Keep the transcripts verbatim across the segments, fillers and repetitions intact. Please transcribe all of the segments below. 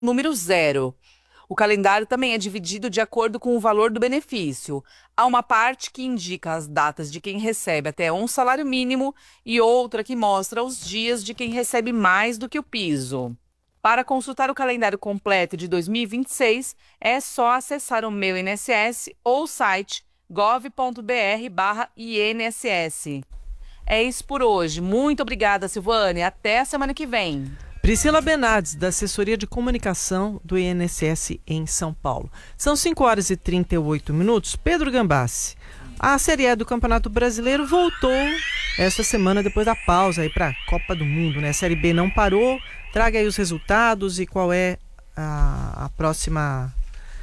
Número zero. O calendário também é dividido de acordo com o valor do benefício. Há uma parte que indica as datas de quem recebe até um salário mínimo e outra que mostra os dias de quem recebe mais do que o piso. Para consultar o calendário completo de dois mil e vinte e seis, é só acessar o Meu I N S S ou o site gov ponto br barra I N S S. É isso por hoje. Muito obrigada, Silvane. Até a semana que vem. Priscila Benades, da Assessoria de Comunicação do I N S S em São Paulo. São cinco horas e trinta e oito minutos. Pedro Gambassi, a Série A do Campeonato Brasileiro voltou esta semana depois da pausa para a Copa do Mundo, né? A Série B não parou. Traga aí os resultados e qual é a, a próxima,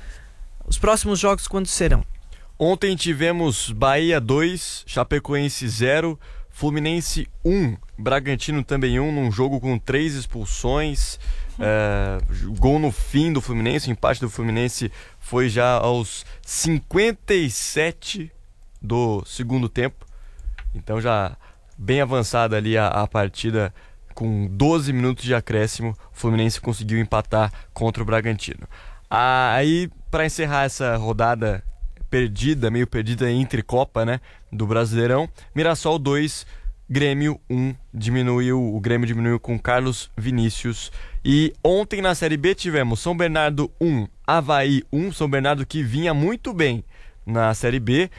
os próximos jogos, quando serão. Ontem tivemos Bahia dois, Chapecoense zero, Fluminense um, Bragantino também um, num jogo com três expulsões. É, gol no fim do Fluminense, o empate do Fluminense foi já aos cinquenta e sete do segundo tempo. Então já bem avançada ali a, a partida, com doze minutos de acréscimo, o Fluminense conseguiu empatar contra o Bragantino. Ah, aí, para encerrar essa rodada perdida, meio perdida entre Copa, né, do Brasileirão, Mirassol dois, Grêmio um, diminuiu, o Grêmio diminuiu com Carlos Vinícius. E ontem na Série B tivemos São Bernardo um, Avaí um, São Bernardo que vinha muito bem na Série B,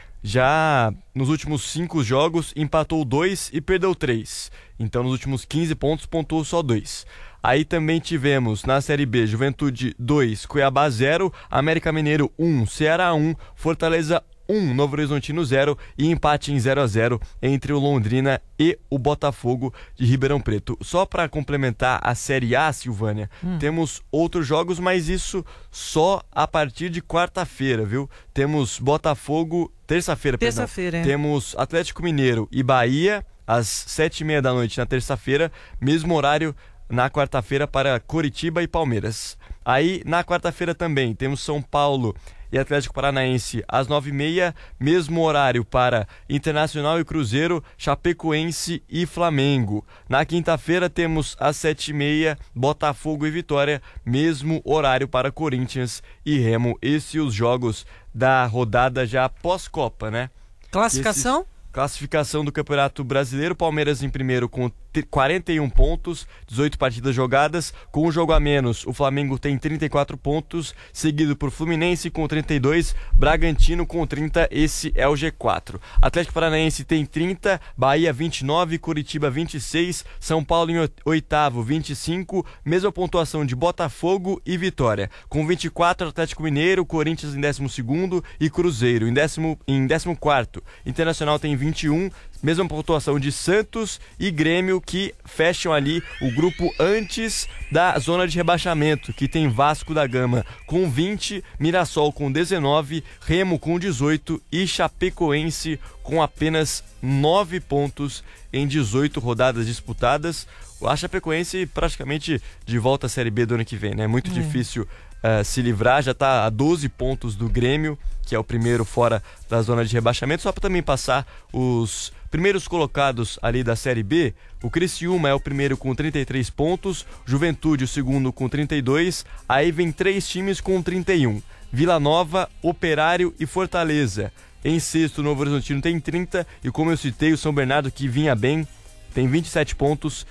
já nos últimos cinco jogos empatou dois e perdeu três. Então nos últimos quinze pontos pontuou só dois. Aí também tivemos na Série B Juventude dois, Cuiabá zero, América Mineiro um, Ceará um, Fortaleza um, Novo Horizontino zero e empate em zero a zero entre o Londrina e o Botafogo de Ribeirão Preto. Só para complementar a Série A, Silvânia, hum. temos outros jogos, mas isso só a partir de quarta-feira, viu? Temos Botafogo, terça-feira, terça-feira, perdão. É. Temos Atlético Mineiro e Bahia às sete e meia da noite na terça-feira, mesmo horário na quarta-feira para Coritiba e Palmeiras. Aí na quarta-feira também temos São Paulo e Atlético Paranaense às nove e meia, mesmo horário para Internacional e Cruzeiro, Chapecoense e Flamengo. Na quinta-feira temos às sete e meia, Botafogo e Vitória, mesmo horário para Corinthians e Remo. Esses os jogos da rodada já pós-Copa, né? Classificação? Esses... Classificação do Campeonato Brasileiro, Palmeiras em primeiro com quarenta e um pontos, dezoito partidas jogadas, com um jogo a menos. O Flamengo tem trinta e quatro pontos, seguido por Fluminense com trinta e dois, Bragantino com trinta, esse é o G quatro. Atlético Paranaense tem trinta, Bahia vinte e nove, Curitiba vinte e seis, São Paulo em oitavo, vinte e cinco, mesma pontuação de Botafogo e Vitória. Com vinte e quatro, Atlético Mineiro, Corinthians em décimo segundo e Cruzeiro em décimo, em décimo quarto. Internacional tem vinte e um, mesma pontuação de Santos e Grêmio, que fecham ali o grupo antes da zona de rebaixamento, que tem Vasco da Gama com vinte, Mirassol com dezenove, Remo com dezoito e Chapecoense com apenas nove pontos em dezoito rodadas disputadas. A Chapecoense praticamente de volta à Série B do ano que vem, né? Muito é. difícil uh, se livrar, já está a doze pontos do Grêmio, que é o primeiro fora da zona de rebaixamento. Só para também passar os primeiros colocados ali da Série B, o Criciúma é o primeiro com trinta e três pontos, Juventude o segundo com trinta e dois, aí vem três times com trinta e um, Vila Nova, Operário e Fortaleza. Em sexto, o Novo Horizontino tem trinta e, como eu citei, o São Bernardo, que vinha bem, tem vinte e sete pontos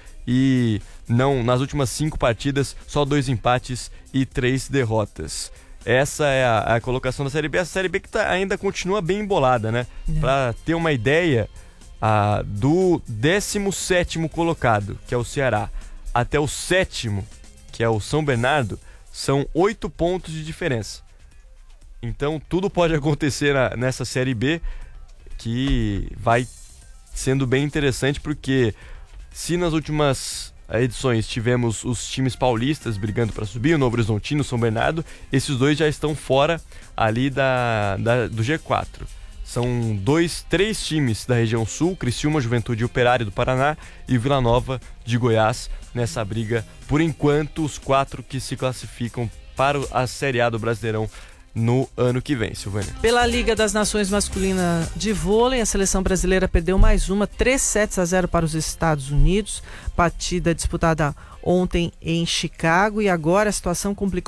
e não, nas últimas cinco partidas só dois empates e três derrotas. Essa é a, a colocação da Série B. A Série B que tá, ainda continua bem embolada, né? É. Para ter uma ideia, a, do décimo sétimo colocado, que é o Ceará, até o sétimo, que é o São Bernardo, são oito pontos de diferença. Então tudo pode acontecer na, nessa Série B, que vai sendo bem interessante, porque se nas últimas edições tivemos os times paulistas brigando para subir, o Novo Horizontino, o São Bernardo, esses dois já estão fora ali da, da, do G quatro. São dois, três times da região sul, Criciúma, Juventude e Operário do Paraná e Vila Nova de Goiás nessa briga. Por enquanto, os quatro que se classificam para a Série A do Brasileirão no ano que vem, Silvânia. Pela Liga das Nações Masculina de Vôlei, a seleção brasileira perdeu mais uma, três sets a zero para os Estados Unidos. Partida disputada ontem em Chicago, e agora a situação complicou